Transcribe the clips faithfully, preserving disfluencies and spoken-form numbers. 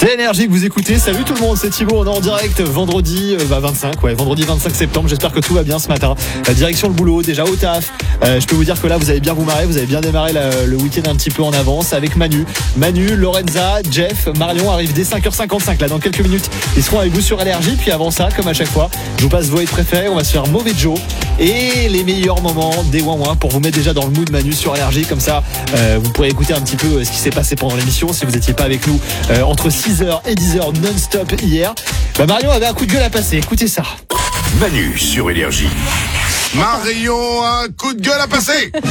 C'est Énergie que vous écoutez. Salut tout le monde, c'est Thibaut. On est en direct vendredi euh, bah vingt-cinq, ouais, vendredi vingt-cinq septembre. J'espère que tout va bien ce matin. La direction le boulot, déjà au taf. Euh, je peux vous dire que là, vous avez bien vous marrer. Vous avez bien démarré la, le week-end un petit peu en avance avec Manu. Manu, Lorenza, Jeff, Marion arrivent dès cinq heures cinquante-cinq. Là, dans quelques minutes, ils seront avec vous sur Énergie. Puis avant ça, comme à chaque fois, je vous passe vos hits préférés. On va se faire Mauvais Joe et les meilleurs moments des ouin ouin pour vous mettre déjà dans le mood Manu sur Énergie. Comme ça, euh, vous pourrez écouter un petit peu ce qui s'est passé pendant l'émission si vous n'étiez pas avec nous euh, entre six heures et dix heures non-stop hier. Bah Marion avait un coup de gueule à passer, écoutez ça. Manu sur Énergie. Marion a un coup de gueule à passer. Ah,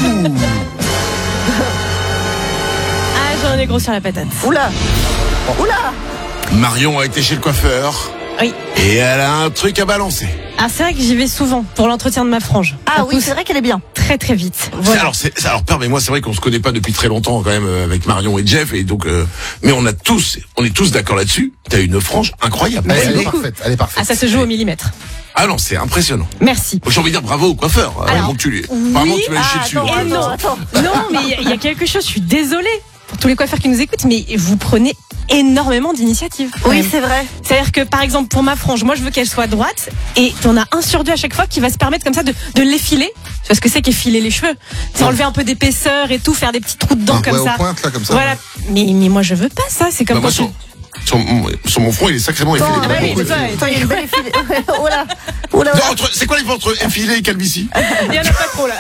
j'en ai gros sur la patate. Oula Oula Marion a été chez le coiffeur. Oui. Et elle a un truc à balancer. Ah, c'est vrai que j'y vais souvent pour l'entretien de ma frange. Ah Ça oui, pousse c'est vrai qu'elle est bien. très très vite. C'est- Voilà. Alors, c'est, alors permets-moi, c'est vrai qu'on se connaît pas depuis très longtemps quand même euh, avec Marion et Jeff, et donc, euh, mais on a tous, on est tous d'accord là-dessus. T'as une frange incroyable. Merci Elle est beaucoup. parfaite, elle est parfaite. Ah, ça se joue au millimètre. Ah non, c'est impressionnant. Merci. J'ai envie de dire bravo au coiffeur. Alors, Vraiment que tu lui, oui, vraiment que tu vas le Ah, chier dessus. attends, Et non. attends, attends. Non, mais il y a- il y, a quelque chose, je suis désolée pour tous les coiffeurs qui nous écoutent, mais vous prenez énormément d'initiatives. quand Oui, même. c'est vrai. C'est-à-dire que, par exemple, pour ma frange, moi, je veux qu'elle soit droite, et t'en as un sur deux à chaque fois qui va se permettre comme ça de, de l'effiler. Tu vois ce que c'est qu'effiler les cheveux? C'est enlever un peu d'épaisseur et tout, faire des petits trous dedans Ah, comme ouais, ça. aux pointes, là, comme ça. Voilà. Mais, mais moi, je veux pas ça. C'est comme Bah, moi, quand sur, sur, mon- sur mon front, il est sacrément effilé. Attends, ouais, ouais, c'est ça, attends, il y a une belle effilée. Oh là Oh là Non, entre- c'est quoi les différence entre effilé et calvitie? il y en a pas trop là.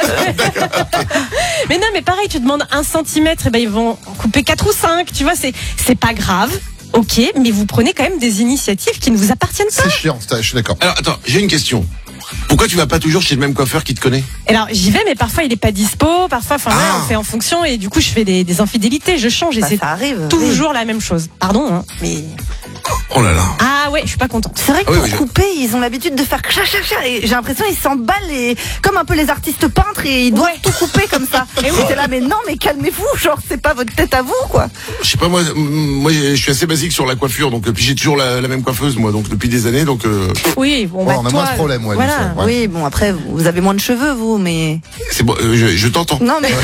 Mais non, mais pareil, tu demandes un centimètre, et ben ils vont couper quatre ou cinq. Tu vois, c'est c'est pas grave. Ok, mais vous prenez quand même des initiatives qui ne vous appartiennent pas. C'est chiant, c'est- je suis d'accord. Alors, attends, j'ai une question. Pourquoi tu vas pas toujours chez le même coiffeur qui te connaît? Et alors j'y vais, mais parfois il est pas dispo, parfois, enfin voilà, Ah. on fait en fonction, et du coup je fais des, des infidélités, je change, et Bah, c'est ça arrive. toujours la même chose. Pardon, hein, mais Oh là là. ah ouais, je suis pas contente. C'est vrai que Ah oui, pour mais je- couper, ils ont l'habitude de faire chat chat chat, et j'ai l'impression qu'ils s'emballent et comme un peu les artistes peintres et ils doivent Ouais. tout couper comme ça. Et oui. t'es là, mais non, mais calmez-vous, genre c'est pas votre tête à vous quoi. Je sais pas, moi, mm, moi, je suis assez basique sur la coiffure, donc, euh, puis j'ai toujours la, la même coiffeuse, moi, donc, depuis des années, donc, euh, Oui, bon, Ouais, bah, on a toi, moins ce problème, ouais, voilà. Lucien, ouais. Oui, bon après vous avez moins de cheveux vous, mais c'est bon, euh, je, je t'entends. non mais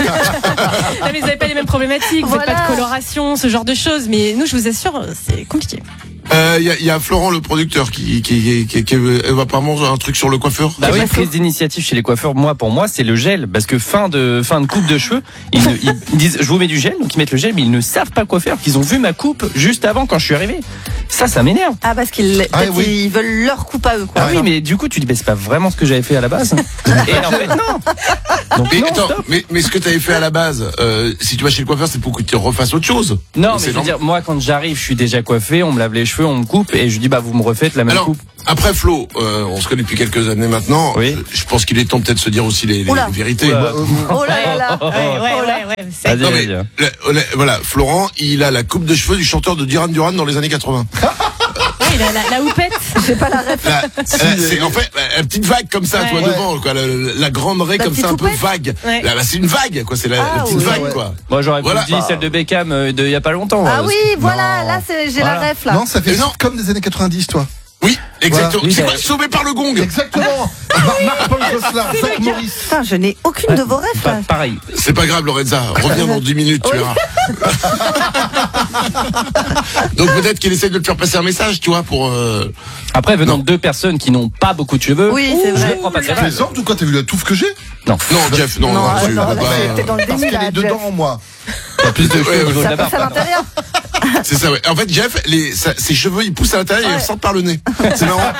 Non, mais vous avez pas les mêmes problématiques, vous Voilà. n'avez pas de coloration, ce genre de choses, mais nous, je vous assure, c'est compliqué. Il y, a, y a Florent, le producteur, qui, qui, qui, qui, qui va pas manger un truc sur le coiffeur. Bah oui, pas prise d'initiative chez les coiffeurs, moi, pour moi, c'est le gel. Parce que fin de, fin de coupe de cheveux, ils, ne- ils disent, je vous mets du gel, donc ils mettent le gel, mais ils ne savent pas quoi faire, qu'ils ont vu ma coupe juste avant quand je suis arrivé. Ça, ça m'énerve. ah parce qu'ils Ah, peut-être oui. ils veulent leur coupe à eux quoi. Ah oui, mais du coup, tu dis, bah, c'est pas vraiment ce que j'avais fait à la base. Et en fait, non. Donc, Mais non, attends, stop. mais, mais ce que tu avais fait à la base, euh, si tu vas chez le coiffeur, c'est pour que tu refasses autre chose. Non, C'est mais je veux normal. dire, moi, quand j'arrive, je suis déjà coiffé, on me lave les cheveux, on me coupe, et je dis, bah, vous me refaites la même Alors, coupe. après Flo, euh, on se connaît depuis quelques années maintenant. Oui. Je, je pense qu'il est temps peut-être de se dire aussi les, les, Oula. les vérités. Oula. Oh là là là. Oh, oh, oh. Ouais, ouais, Oh là. ouais, ouais, c'est- Vas-y, Non mais, vas-y. la- la- voilà, Florent, il a la coupe de cheveux du chanteur de Duran Duran dans les années quatre-vingts. Oui, la, la, la houppette. J'ai pas la ref. La- euh, c'est en fait la petite vague comme ça, Ouais. toi Ouais. devant, quoi, la, la- la grande raie La comme petite ça, un peu houppette. vague. Ouais. Là, bah, c'est une vague, quoi. C'est la, Ah, la petite oui. vague, Ouais. quoi. Moi, j'aurais Voilà. plus dit celle de Beckham euh, de il y a pas longtemps. Ah euh, oui, voilà, Non. là c'est j'ai Voilà. la ref là. Non, ça fait Mais non. comme des années quatre-vingt-dix, toi. Oui, exactement. Voilà. C'est Oui, quoi, bah- sauvé par le gong. Exactement. Mar- Marc-Paul Gosselin, Zach Morris. Putain, je n'ai aucune de vos refs Pa- là. pareil. C'est pas grave, Lorenza. Reviens dans dix minutes, tu Oui. verras. Donc peut-être qu'il essaie de te faire passer un message, tu vois, pour. Euh... Après, venant Non. de deux personnes qui n'ont pas beaucoup de cheveux, Oui, c'est je vrai. les prends pas très Tu mal. plaisantes ou quoi? T'as vu la touffe que j'ai? Non. Non, Jeff, non, Non, non, ah, tu non, vas là, pas- t'es dans le Parce déni qu'elle là, est Jeff. dedans, moi. T'as plus de cheveux Ouais, au niveau de Ça la passe barbe. à l'intérieur. C'est ça, ouais. En fait, Jeff, les, sa- ses cheveux, ils poussent à l'intérieur et ils Ouais. ressortent par le nez. C'est marrant.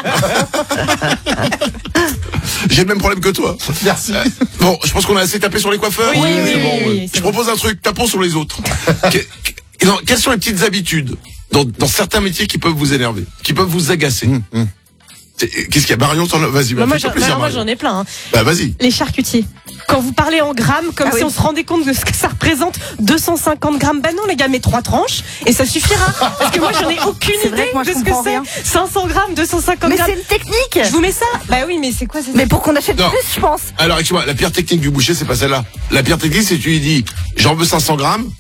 J'ai le même problème que toi. Merci. Euh, bon, je pense qu'on a assez tapé sur les coiffeurs. Oui, oui, C'est oui, bon, oui, ouais. oui, c'est Je bon. propose un truc, tapons sur les autres. Que- que- dans- quelles sont les petites habitudes dans, dans certains métiers qui peuvent vous énerver, qui peuvent vous agacer? Hum, hum. C'est- Qu'est-ce qu'il y a, Marion? t'en- Vas-y, Bah, bah, moi, fais-toi j'en plaisir, bah, moi, Marion. j'en ai plein. hein. Bah, vas-y. Les charcutiers. Quand vous parlez en grammes, comme Ah si oui. on se rendait compte de ce que ça représente, deux cent cinquante grammes. Bah non, les gars, mais trois tranches, et ça suffira. Parce que moi, j'en ai aucune C'est vrai idée que moi, de je ce que comprends c'est. rien. cinq cents grammes, deux cent cinquante Mais grammes. c'est une technique. Je vous mets ça? Bah oui, mais c'est quoi c'est Mais pour qu'on achète Non. plus, je pense. Alors, excuse-moi, la pire technique du boucher, c'est pas celle-là. La pire technique, c'est que tu lui dis, j'en veux cinq cents grammes,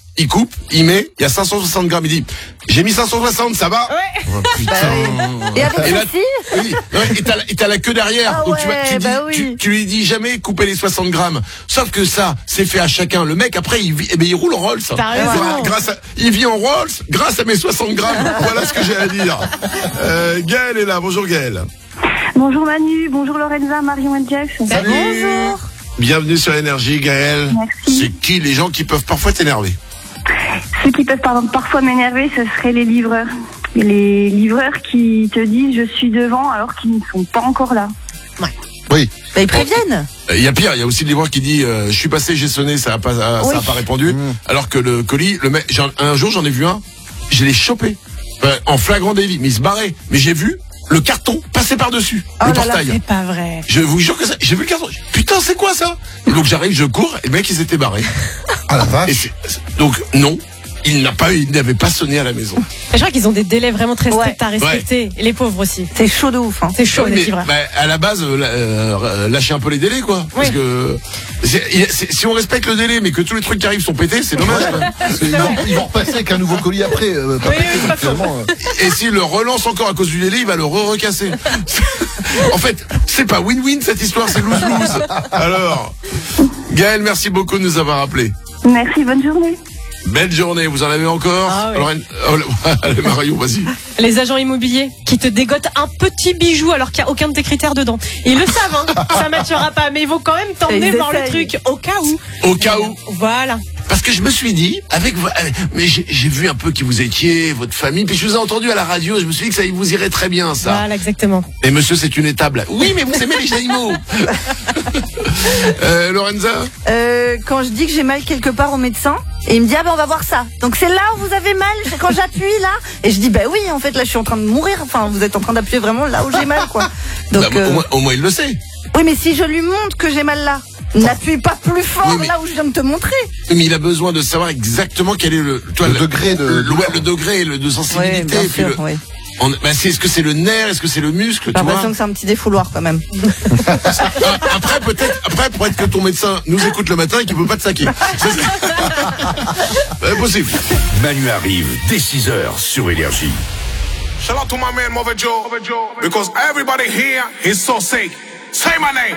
il coupe, il met, il y a cinq cent soixante grammes, il dit, j'ai mis cinq cent soixante, ça va? Ouais. Oh, putain. Et avec Et là, ceci, oui, ouais, et t'as, et t'as la queue derrière. Ah Donc tu, vas- tu, ouais, dis- bah oui. tu, tu lui dis jamais couper les soixante grammes. Sauf que ça, c'est fait à chacun. Le mec, après, il, vit, eh ben, il roule en Rolls. T'as raison. Voilà, grâce à, il vit en Rolls grâce à mes soixante grammes. Voilà ce que j'ai à dire. Euh, Gaël est là. Bonjour Gaël. Bonjour Manu, bonjour Lorenza, Marion et Jeff. Salut. bonjour. Bienvenue sur Énergie, Gaël. Merci. C'est qui les gens qui peuvent parfois t'énerver? Ceux qui peuvent par- parfois m'énerver, ce seraient les livreurs. Les livreurs qui te disent je suis devant alors qu'ils ne sont pas encore là. Oui. Bah, ils préviennent. Il y a pire, il y a aussi le livreur qui dit euh, je suis passé, j'ai sonné, ça a pas, ça Oui. a pas répondu. Mmh. Alors que le colis, le mec, j'en- un jour j'en ai vu un, je l'ai chopé euh, en flagrant délit, mais il se barrait. Mais j'ai vu le carton passer par dessus Oh le là là, portail. C'est pas vrai. Je vous jure que ça, j'ai vu le carton. Putain, c'est quoi ça? Et donc j'arrive, je cours, et le mec il s'était barré. Ah la Et vache. c'est- c'est- donc non, il n'a pas, il n'avait pas sonné à la maison. Je crois qu'ils ont des délais vraiment très stricts Ouais. à respecter. Et les pauvres aussi. C'est chaud de ouf. Hein. C'est chaud, Ouais, les mais, livreurs. bah, à la base, euh, la- euh, lâchez un peu les délais, quoi. Parce Oui. que c'est- il y a- c'est- si on respecte le délai, mais que tous les trucs qui arrivent sont pétés, c'est dommage. quoi. C'est- Ils vont, ils vont repasser avec un nouveau colis après. Euh, pas Oui, pété, oui, donc pas faux. finalement, euh, Et s'il le relance encore à cause du délai, il va le re-recasser. En fait, c'est pas win-win cette histoire, c'est lose-lose. Alors, Gaël, merci beaucoup de nous avoir appelés. Merci, bonne journée. Belle journée, vous en avez encore? Ah oui. Lorraine- oh, allez, Marion, vas-y. Les agents immobiliers qui te dégotent un petit bijou alors qu'il n'y a aucun de tes critères dedans. Ils le savent, hein, ça ne matchera pas, mais ils vont quand même t'emmener Ils voir le essayent. truc au cas où. Au cas où. Voilà. Parce que je me suis dit, avec, vo- avec- mais j'ai j'ai vu un peu qui vous étiez, votre famille, puis je vous ai entendu à la radio, je me suis dit que ça vous irait très bien, ça. Voilà, exactement. Et monsieur, c'est une étable. Oui, mais vous aimez les animaux. euh, Lorenza? Euh, quand je dis que j'ai mal quelque part au médecin, et il me dit ah ben on va voir ça. Donc c'est là où vous avez mal, c'est quand j'appuie là. Et je dis bah oui en fait là je suis en train de mourir. Enfin vous êtes en train d'appuyer vraiment là où j'ai mal quoi. Donc Bah, euh, au, moins, au moins, il le sait. oui mais si je lui montre que j'ai mal là, n'appuie pas plus fort Oui, mais- là où je viens de te montrer. Mais il a besoin de savoir exactement quel est le, toi, Le degré de- le, ouais, le degré le, de Ouais, sensibilité. bien et puis sûr. le- Ouais. on- bah, c'est, est-ce que c'est le nerf, est-ce que c'est le muscle, J'ai tu vois? l'impression que c'est un petit défouloir quand même. Ah, Après, peut-être, après, pour être que ton médecin nous écoute le matin et qu'il peut pas te saquer. Ça, c'est- C'est possible. Manu arrive dès six heures sur Énergie. Shout out to my man Mother Joe, because everybody here is so sick. Say my name.